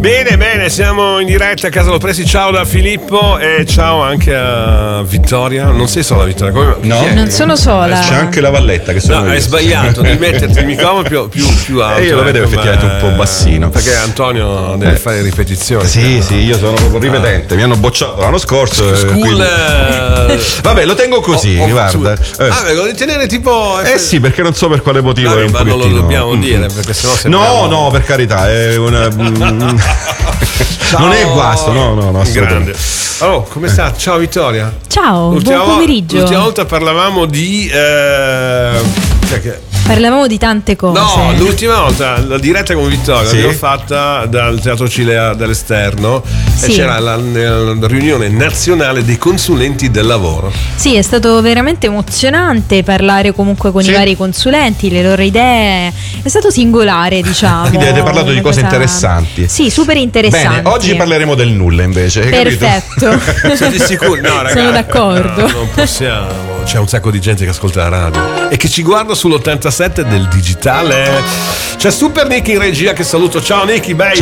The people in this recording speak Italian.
Bene, siamo in diretta a Casa Lopresti. Ciao da Filippo e ciao anche a Vittoria. Non sei sola, Vittoria? No, non sono sola. C'è anche la Valletta che sono No, io. hai sbagliato di metterti il microfono più alto. Io lo vedevo effettivamente un po' bassino. Perché Antonio deve fare ripetizioni. Sì, io sono proprio ripetente. Mi hanno bocciato l'anno scorso. Vabbè, lo tengo così, guarda. Lo devi tenere tipo. Sì, perché non so per quale motivo. È un ma pochettino... non lo dobbiamo dire, perché sennò sembriamo... No, per carità, è una. Non è guasto, no, assolutamente. Grande. Allora, come sta? Ciao Vittoria. Ciao, buon pomeriggio. L'ultima volta parlavamo di Parlavamo di tante cose. No, l'ultima volta la diretta con Vittoria Sì. l'abbiamo fatta dal Teatro Cilea dall'esterno Sì. e c'era la riunione nazionale dei consulenti del lavoro. Sì, è stato veramente emozionante parlare comunque con i vari consulenti, le loro idee. È stato singolare, diciamo. Quindi avete parlato di Una cose cosa- interessanti. Sì, super interessanti. Bene, oggi parleremo del nulla invece. hai capito? Perfetto. Siete sicuri? No, ragazzi. Sono d'accordo. No, non possiamo. C'è un sacco di gente che ascolta la radio e che ci guarda sull'87 del digitale. C'è Super Nicky in regia, che saluto. Ciao Nicky, bei.